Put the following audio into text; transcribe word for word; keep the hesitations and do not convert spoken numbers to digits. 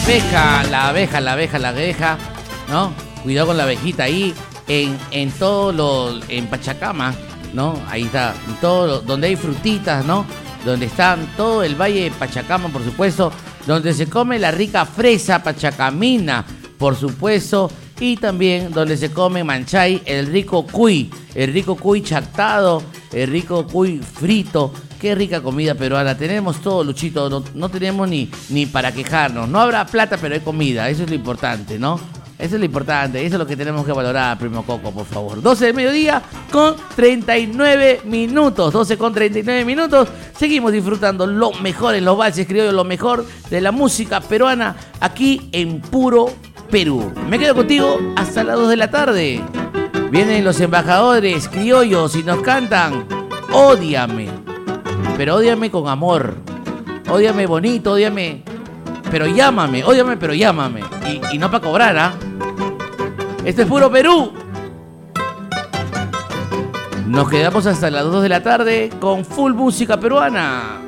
abeja, la abeja, la abeja, la abeja, ¿no? Cuidado con la abejita ahí, en, en todo lo, en Pachacama, ¿no? Ahí está, en todo lo, donde hay frutitas, ¿no? Donde están todo el valle de Pachacama, por supuesto, donde se come la rica fresa pachacamina, por supuesto, y también donde se come manchay, el rico cuy, el rico cuy chactado, el rico cuy frito. Qué rica comida peruana. Tenemos todo, Luchito. No, no tenemos ni, ni para quejarnos. No habrá plata, pero hay comida. Eso es lo importante, ¿no? Eso es lo importante. Eso es lo que tenemos que valorar, primo Coco, por favor. doce del mediodía con treinta y nueve minutos. doce con treinta y nueve minutos. Seguimos disfrutando lo mejor en los valses criollos, lo mejor de la música peruana aquí en Puro Perú. Me quedo contigo hasta las dos de la tarde. Vienen los embajadores criollos y nos cantan Ódiame. Pero ódiame con amor, ódiame bonito, ódiame, pero llámame, ódiame, pero llámame. Y, y no para cobrar, ¿ah? Esto es Puro Perú. Nos quedamos hasta las dos de la tarde con full música peruana.